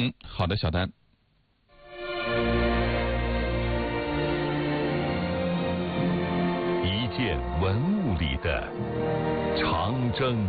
好的，小丹。 一件文物里的长征。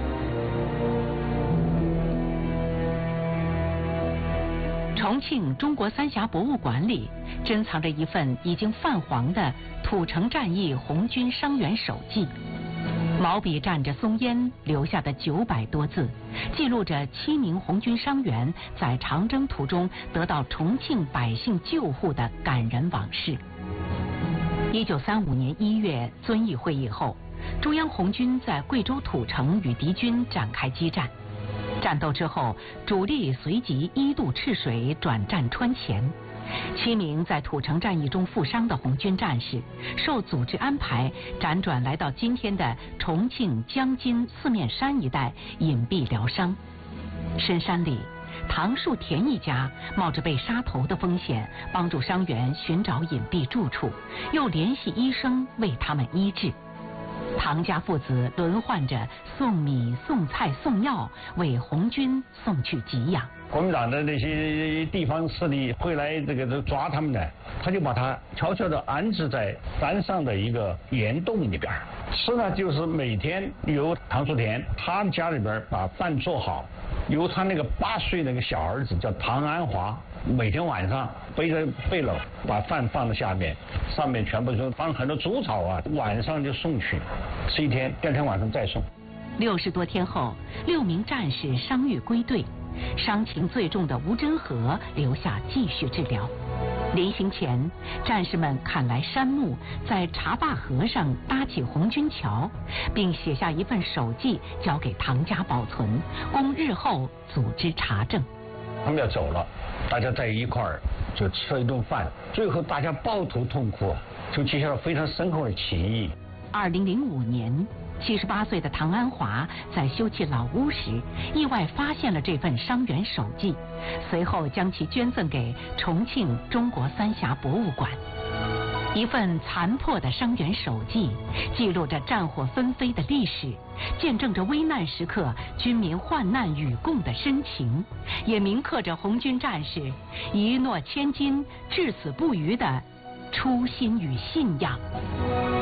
重庆中国三峡博物馆里珍藏着一份已经泛黄的土城战役红军伤员手记，毛笔蘸着松烟留下的900多字，记录着7名红军伤员在长征途中得到重庆百姓救护的感人往事。1935年1月遵义会议后，中央红军在贵州土城与敌军展开激战。战斗之后，主力随即一渡赤水转战川黔。7名在土城战役中负伤的红军战士，受组织安排辗转来到今天的重庆江津四面山一带隐蔽疗伤。深山里，唐树田一家冒着被杀头的风险，帮助伤员寻找隐蔽住处，又联系医生为他们医治。唐家父子轮换着送米、送菜、送药，为红军送去给养。 国民党的那些地方势力会来抓他们的，他就把他悄悄地安置在山上的一个岩洞里边。吃呢，就是每天由唐树田他家里边把饭做好，由他那个8岁那个小儿子叫唐安华，每天晚上背着背篓把饭放在下面，上面全部就放很多猪草啊，晚上就送去，吃1天，第2天晚上再送。 60多天后，6名战士伤愈归队，伤情最重的吴真和留下继续治疗。临行前，战士们砍来杉木，在茶坝河上搭起红军桥，并写下一份手记交给唐家保存，供日后组织查证。 他们要走了，大家在一块儿就吃了一顿饭，最后大家抱头痛哭，就结下了非常深厚的情谊。 2005年，78岁的唐安华在修葺老屋时，意外发现了这份伤员手记，随后将其捐赠给重庆中国三峡博物馆。一份残破的伤员手记，记录着战火纷飞的历史，见证着危难时刻军民患难与共的深情，也铭刻着红军战士一诺千金、至死不渝的初心与信仰。